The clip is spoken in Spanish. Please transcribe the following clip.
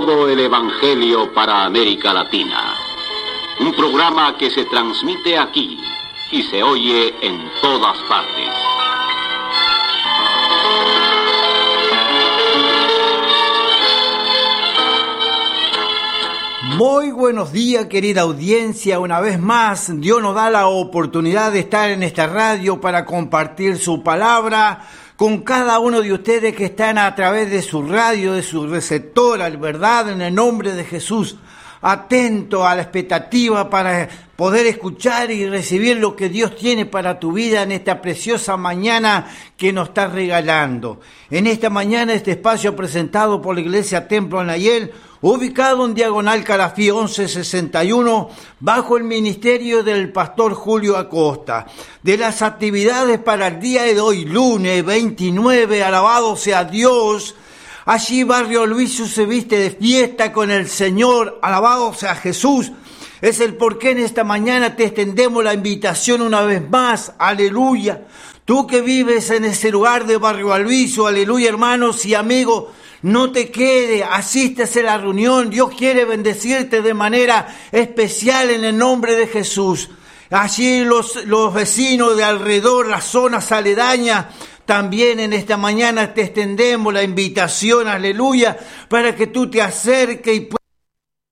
todo el Evangelio para América Latina. Un programa que se transmite aquí y se oye en todas partes. Muy buenos días, querida audiencia. Una vez más, Dios nos da la oportunidad de estar en esta radio para compartir su palabra con cada uno de ustedes que están a través de su radio, de su receptora, ¿verdad? En el nombre de Jesús, atento a la expectativa para poder escuchar y recibir lo que Dios tiene para tu vida en esta preciosa mañana que nos está regalando. En esta mañana, este espacio presentado por la Iglesia Templo Anayel, ubicado en Diagonal Calafí 1161, bajo el ministerio del pastor Julio Acosta. De las actividades para el día de hoy, lunes 29, alabado sea Dios. Allí Barrio Luiso se viste de fiesta con el Señor, alabado sea Jesús. Es el porqué en esta mañana te extendemos la invitación una vez más, aleluya. Tú que vives en ese lugar de Barrio Luiso, aleluya, hermanos y amigos, no te quede, asístese a la reunión. Dios quiere bendecirte de manera especial en el nombre de Jesús. Allí los vecinos de alrededor, las zonas aledañas, también en esta mañana te extendemos la invitación, aleluya, para que tú te acerques y